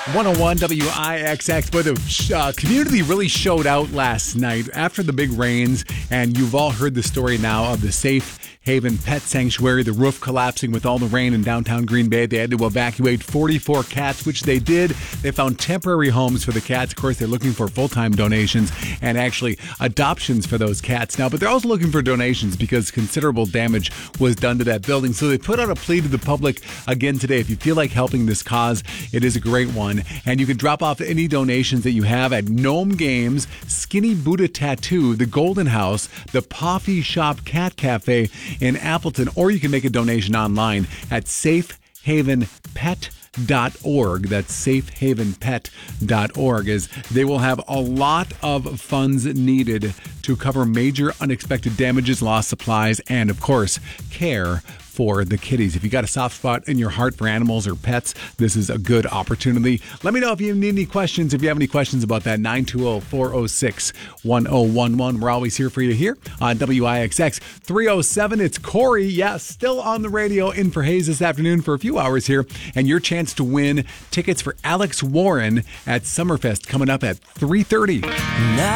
101 WIXX. But the community really showed out last night after the big rains, and you've all heard the story now of the Safe Haven Pet Sanctuary, the roof collapsing with all the rain in downtown Green Bay. They had to evacuate 44 cats, which they did. They found temporary homes for the cats. Of course, they're looking for full-time donations and actually adoptions for those cats now. But they're also looking for donations because considerable damage was done to that building. So they put out a plea to the public again today. If you feel like helping this cause, it is a great one. And you can drop off any donations that you have at Gnome Games, Skinny Buddha Tattoo, the Golden House, the Poffy Shop Cat Cafe in Appleton, or you can make a donation online at safehavenpet.org. That's safehavenpet.org, as they will have a lot of funds needed to cover major unexpected damages, lost supplies, and of course, care for the kitties. If you got a soft spot in your heart for animals or pets, this is a good opportunity. Let me know if you need any questions. If you have any questions about that, 920-406-1011. We're always here for you here on WIXX 307. It's Corey, yes, still on the radio in for Hayes this afternoon for a few hours here, and your chance to win tickets for Alex Warren at Summerfest coming up at 3:30.